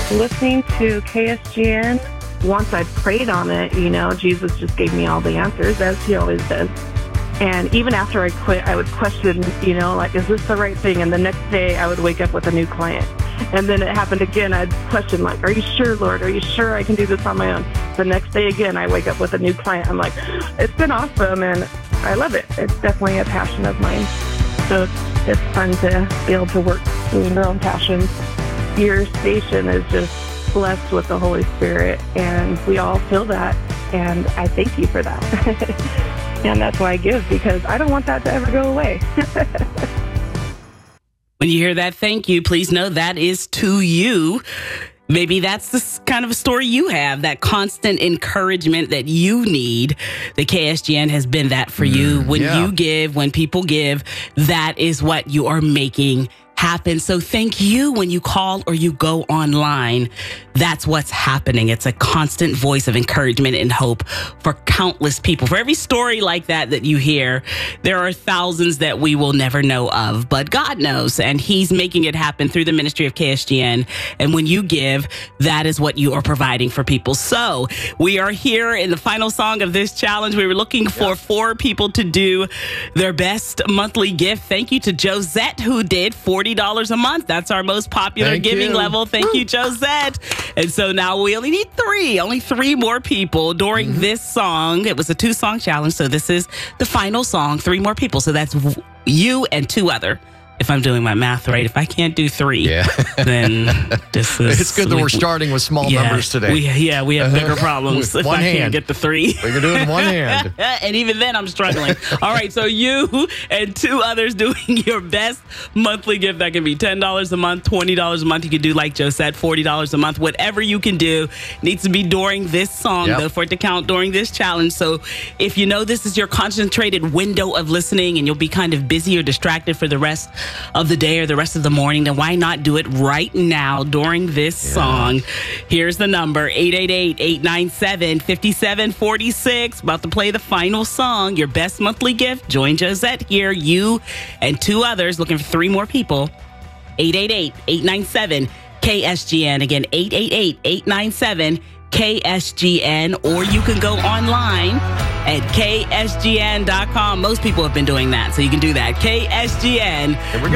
Listening to KSGN, once I prayed on it, Jesus just gave me all the answers, as he always does. And even after I quit, I would question, is this the right thing? And the next day I would wake up with a new client. And then it happened again. I'd question, are you sure, Lord? Are you sure I can do this on my own? The next day again, I wake up with a new client. I'm like, it's been awesome, and I love it. It's definitely a passion of mine. So it's fun to be able to work doing your own passions. Your station is just blessed with the Holy Spirit, and we all feel that, and I thank you for that. And that's why I give, because I don't want that to ever go away. When you hear that thank you, please know that is to you. Maybe that's the kind of a story you have, that constant encouragement that you need. The KSGN has been that for you. When you give, when people give, that is what you are making happen. So thank you when you call or you go online. That's what's happening. It's a constant voice of encouragement and hope for countless people. For every story like that you hear, there are thousands that we will never know of, but God knows, and he's making it happen through the ministry of KSGN. And when you give, that is what you are providing for people. So we are here in the final song of this challenge. We were looking for 4 people to do their best monthly gift. Thank you to Josette, who did $40 a month. That's our most popular giving level. Thank you, Josette. And so now we only need 3, only 3 more people during this song. It was a 2-song challenge, so this is the final song, 3 more people. So that's you and 2 other. If I'm doing my math right, if I can't do 3, then this is... It's good that we're starting with small numbers today. We have bigger problems if I can't get the 3. We can do it in one hand. And even then, I'm struggling. All right, so you and 2 others doing your best monthly gift. That can be $10 a month, $20 a month. You can do, like Joe said, $40 a month. Whatever you can do needs to be during this song, though, for it to count during this challenge. So if you know this is your concentrated window of listening and you'll be kind of busy or distracted for the rest of the day or the rest of the morning, then why not do it right now during this song? Here's the number, 888-897-5746. About to play the final song, your best monthly gift. Join Josette here, you and 2 others, looking for 3 more people. 888-897-KSGN. Again, 888-897-KSGN, or you can go online at KSGN.com. Most people have been doing that, so you can do that. KSGN.com.